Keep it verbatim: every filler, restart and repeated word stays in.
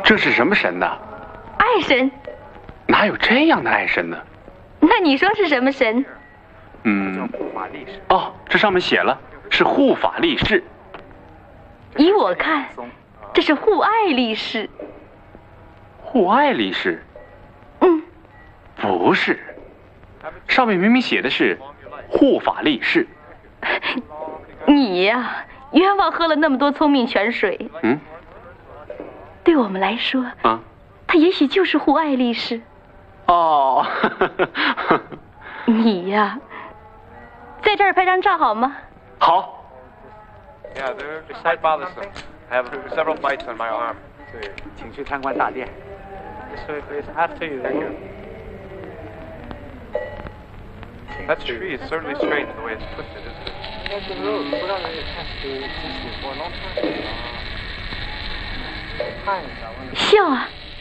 这是什么神呢？ 爱神。 哪有这样的爱神呢？ 那你说是什么神？ 嗯，哦，这上面写了，是护法力士。 依我看，这是护爱力士。 护爱力士？ 嗯， 不是，上面明明写的是护法力士。 你呀，冤枉喝了那么多聪明泉水。 嗯， 对我们来说， 啊， 他也许就是护爱力士。 哦， 你呀，在这儿拍张照好吗？ 好。 Yeah, they're quite bothersome. I have several bites on my arm. 对，请去参观大殿。 This way, please. After you. Thank you. That tree is certainly strange the way it's twisted, isn't it? That's the road. 不让人看是进去for a long time. 看一下， 笑啊！